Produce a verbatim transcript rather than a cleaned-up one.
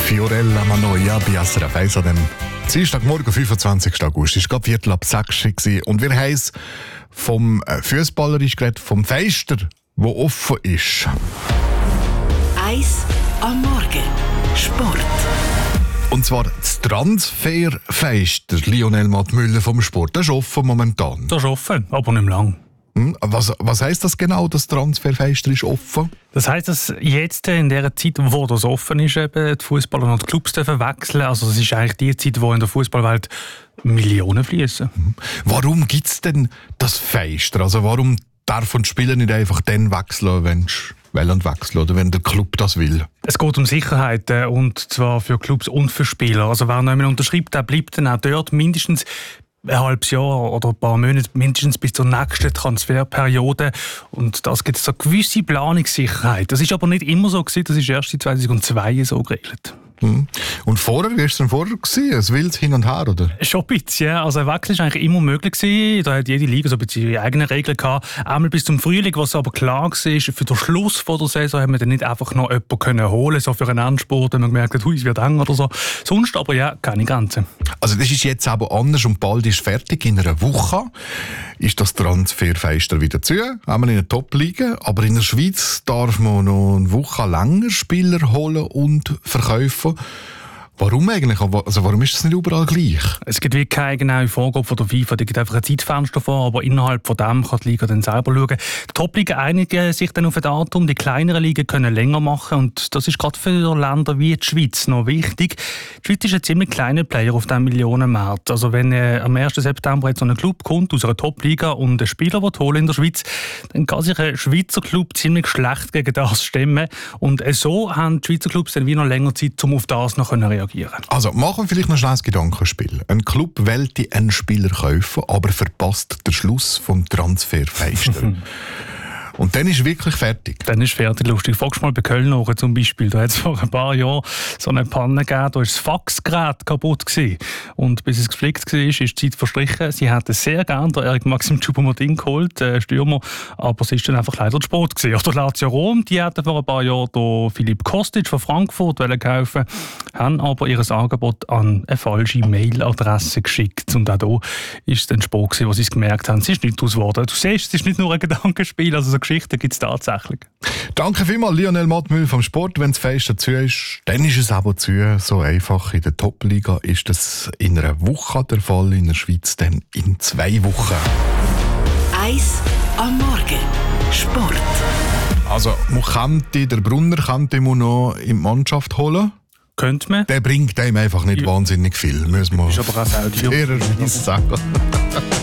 Fiorella Manoia bei S R F eins an dem Dienstagmorgen, fünfundzwanzigsten August. Es war gerade Viertel ab sechs und wir haben es vom Fußballerisch geredet, vom Fenster, das offen ist. Eins am Morgen. Sport. Und zwar das Transferfenster, Lionel Mattmüller vom Sport. Das ist offen momentan. Das ist offen, aber nicht lang. Was, was heisst das genau, das Transferfenster ist offen? Das heisst, dass jetzt in der Zeit, wo das offen ist, eben die Fußballer und die Clubs dürfen wechseln. Also es ist eigentlich die Zeit, wo in der Fußballwelt Millionen fließen. Warum gibt es denn das Fenster? Also warum darf ein Spieler nicht einfach dann wechseln, wenn und wechseln oder wenn der Club das will? Es geht um Sicherheit, und zwar für Clubs und für Spieler. Also wer noch einmal unterschreibt, der bleibt dann auch dort mindestens ein halbes Jahr oder ein paar Monate, mindestens bis zur nächsten Transferperiode. Und das gibt so eine gewisse Planungssicherheit. Das ist aber nicht immer so gewesen, das ist erst seit zweitausendzwei so geregelt. Mhm. Und vorher, wie war es denn vorher? Gewesen? Ein wildes Hin und Her, oder? Schon ein bisschen, ja. Also ein Wechsel war eigentlich immer möglich gewesen. Da hat jede Liga so ein bisschen ihre eigenen Regeln gehabt. Einmal bis zum Frühling, was aber klar war, für den Schluss von der Saison haben wir dann nicht einfach noch jemanden können holen, so für einen Endspurt, wenn man gemerkt hat, hui, es wird eng oder so. Sonst aber ja, keine Grenzen. Also das ist jetzt aber anders und bald ist fertig. In einer Woche ist das Transferfenster wieder zu. Einmal in der Top-Liga, aber in der Schweiz darf man noch eine Woche länger Spieler holen und verkaufen. Warum eigentlich? Also warum ist das nicht überall gleich? Es gibt wirklich keine genaue Vorgabe von der FIFA. Die gibt einfach ein Zeitfenster vor, aber innerhalb von dem kann die Liga dann selber schauen. Die Top-Ligen einigen sich dann auf ein Datum, die kleineren Ligen können länger machen und das ist gerade für Länder wie die Schweiz noch wichtig. Die Schweiz ist ein ziemlich kleiner Player auf diesem Millionenmarkt. Also wenn äh, am ersten September jetzt so ein Club kommt aus einer Top-Liga und einen Spieler holen in der Schweiz, dann kann sich ein Schweizer Club ziemlich schlecht gegen das stemmen. Und äh, so haben die Schweizer Clubs dann wie noch länger Zeit, um auf das noch reagieren. Also machen wir vielleicht noch schnell ein Gedankenspiel. Ein Club wollte einen Spieler kaufen, aber verpasst den Schluss vom Transferfenster. Und dann ist wirklich fertig. Dann ist fertig. Lustig. Fragst mal bei Köln zum Beispiel. Da hat es vor ein paar Jahren so eine Panne gegeben, da war das Faxgerät kaputt gewesen. Und bis es gepflegt war, ist die Zeit verstrichen. Sie hätten sehr gerne den Erik Maxim Choupo-Moting geholt, äh, Stürmer, aber es ist dann einfach leider zu spät gewesen. Oder Lazio Rom, die hatten vor ein paar Jahren den Philipp Kostic von Frankfurt kaufen, haben aber ihr Angebot an eine falsche Mailadresse geschickt. Und auch da ist es dann spät gewesen, wo sie es gemerkt haben. Es ist nicht daraus geworden. Du siehst, es ist nicht nur ein Gedankenspiel, also so Geschichten gibt es tatsächlich. Danke vielmals, Lionel Mattmüller vom Sport. Wenn das Fenster zu ist, dann ist es aber zu. So einfach. In der Top-Liga ist das in einer Woche der Fall, in der Schweiz dann in zwei Wochen. Eins am Morgen. Sport. Also, man könnte, der Brunner könnte man noch in die Mannschaft holen. Könnte man. Der bringt einem einfach nicht ja. wahnsinnig viel. Müssen wir ist aber auch sehr fairerweise sagen.